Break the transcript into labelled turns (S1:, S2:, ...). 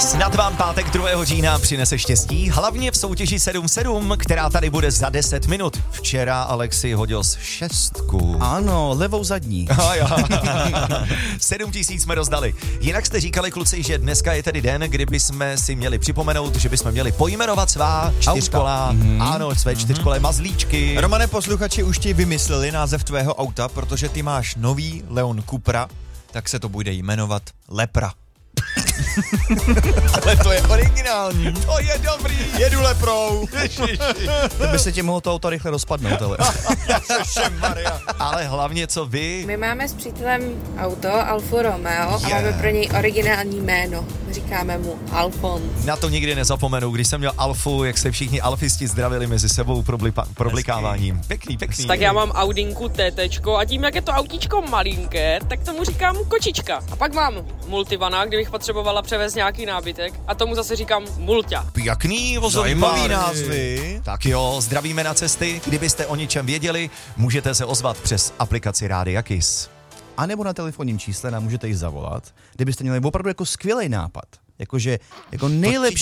S1: Snad vám pátek 2. října přinese štěstí, hlavně v soutěži 7-7, která tady bude za 10 minut. Včera Alexi hodil z 6.
S2: Ano, levou zadní.
S1: 7 000 jsme rozdali. Jinak jste říkali, kluci, že dneska je tedy den, kdy bychom si měli připomenout, že bychom měli pojmenovat svá čtyřkola. Ano, své čtyřkolé mazlíčky.
S3: Romane, posluchači už ti vymysleli název tvého auta, protože ty máš nový Leon Cupra, tak se to bude jmenovat Lepra. Ale to je originální.
S1: To je dobrý.
S3: Jedu Leprou.
S2: To by se tě mohlo to auto rychle rozpadnout, ale.
S1: Ale hlavně co vy?
S4: My máme s přítelem auto Alfa Romeo a máme pro něj originální jméno. Říkáme mu Alfons.
S1: Na to nikdy nezapomenu, když jsem měl Alfu, jak se všichni alfisti zdravili mezi sebou problikáváním. Pěkný.
S5: Tak já mám Audinku TTčko a tím, jak je to autíčko malinké, tak tomu říkám kočička. A pak mám multivana, kdybych potřebovala převést nějaký nábytek a tomu zase říkám mulťa.
S1: Pěkný
S3: Zajímavý názvy.
S1: Tak jo, zdravíme na cesty. Kdybyste o něčem věděli, můžete se ozvat přes aplikaci Rádia Kiss.
S2: A nebo na telefonním čísle nám můžete jí zavolat, kdybyste měli opravdu jako skvělý nápad. Jakože jako nejlepší